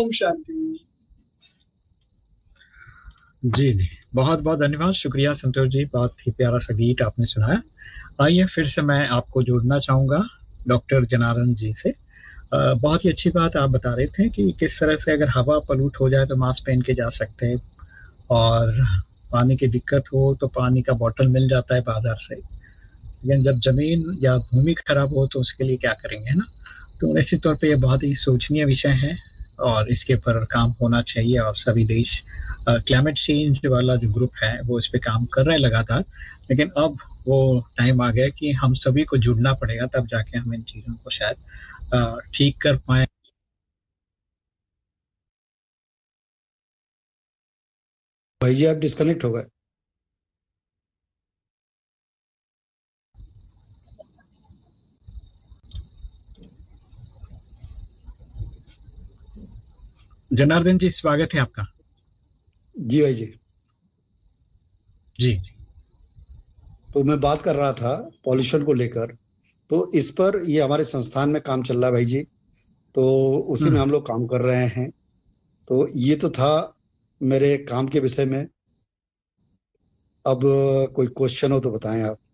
ओम शांति। जी जी, बहुत बहुत धन्यवाद, शुक्रिया संतोष जी, बहुत ही प्यारा सा गीत आपने सुनाया। आइए फिर से मैं आपको जोड़ना चाहूँगा डॉक्टर जनार्दन जी से। बहुत ही अच्छी बात आप बता रहे थे कि किस तरह से अगर हवा पॉल्यूट हो जाए तो मास्क पहन के जा सकते हैं, और पानी की दिक्कत हो तो पानी का बॉटल मिल जाता है बाजार से, लेकिन जब जमीन या भूमि खराब हो तो उसके लिए क्या करेंगे, है ना। तो निश्चित तौर पे ये बहुत ही सोचनीय विषय है और इसके ऊपर काम होना चाहिए, और सभी देश क्लाइमेट चेंज वाला जो ग्रुप है वो इस पे काम कर रहे हैं लगातार। लेकिन अब वो टाइम आ गया कि हम सभी को जुड़ना पड़ेगा, तब जाके हम इन चीज़ों को शायद ठीक कर पाए। भाई जी आप डिस्कनेक्ट हो गए। जनार्दन जी, स्वागत है आपका। जी भाई जी। जी। तो मैं बात कर रहा था पॉल्यूशन को लेकर। तो इस पर ये हमारे संस्थान में काम चल रहा है भाई जी। तो उसी में हम्म। हम लोग काम कर रहे हैं। तो ये तो था मेरे काम के विषय में। अब कोई क्वेश्चन हो तो बताएं आप।